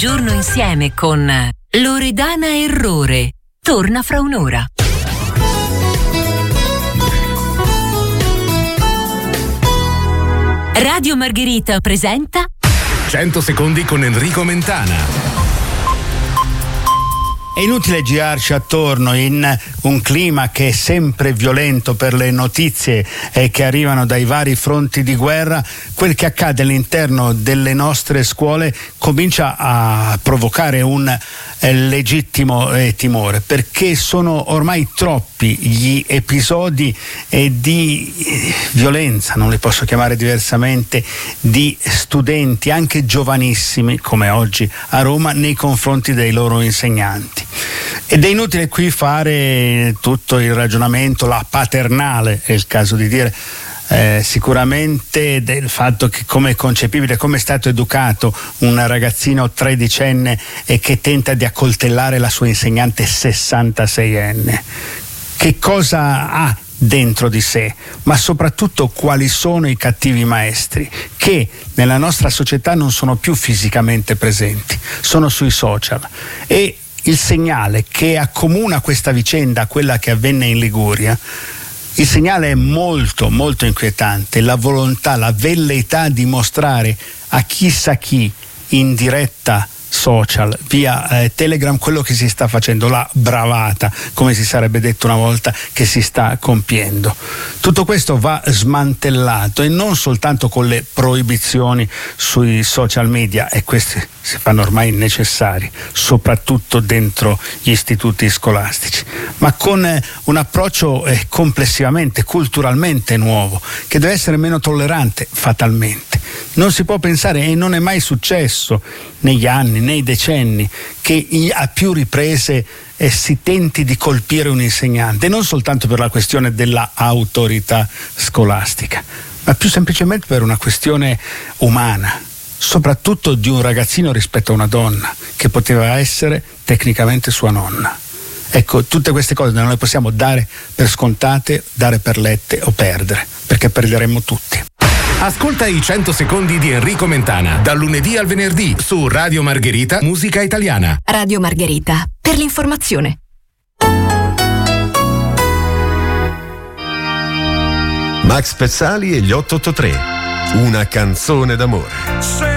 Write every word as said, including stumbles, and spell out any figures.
giorno insieme con Loredana Errore. Torna fra un'ora. Radio Margherita presenta cento secondi con Enrico Mentana. È inutile girarci attorno in un clima che è sempre violento per le notizie eh, che arrivano dai vari fronti di guerra. Quel che accade all'interno delle nostre scuole comincia a provocare un eh, legittimo eh, timore, perché sono ormai troppi gli episodi eh, di eh, violenza, non li posso chiamare diversamente, di studenti anche giovanissimi come oggi a Roma nei confronti dei loro insegnanti. Ed è inutile qui fare tutto il ragionamento, la paternale è il caso di dire, eh, sicuramente del fatto che come è concepibile, come è stato educato un ragazzino tredicenne e che tenta di accoltellare la sua insegnante sessantaseienne. Che cosa ha dentro di sé, ma soprattutto quali sono i cattivi maestri che nella nostra società non sono più fisicamente presenti, sono sui social. E il segnale che accomuna questa vicenda a quella che avvenne in Liguria, il segnale è molto molto inquietante, la volontà, la velleità di mostrare a chissà chi in diretta social, via eh, Telegram, quello che si sta facendo, la bravata, come si sarebbe detto una volta, che si sta compiendo. Tutto questo va smantellato e non soltanto con le proibizioni sui social media, e questi si fanno ormai necessari, soprattutto dentro gli istituti scolastici, ma con eh, un approccio eh, complessivamente, culturalmente nuovo, che deve essere meno tollerante fatalmente. Non si può pensare, e non è mai successo negli anni, nei decenni, che a più riprese eh, si tenti di colpire un insegnante, non soltanto per la questione della autorità scolastica, ma più semplicemente per una questione umana, soprattutto di un ragazzino rispetto a una donna, che poteva essere tecnicamente sua nonna. Ecco, tutte queste cose non le possiamo dare per scontate, dare per lette o perdere, perché perderemmo tutti. Ascolta i cento secondi di Enrico Mentana, dal lunedì al venerdì, su Radio Margherita, Musica Italiana. Radio Margherita, per l'informazione. Max Pezzali e gli otto otto tre, una canzone d'amore.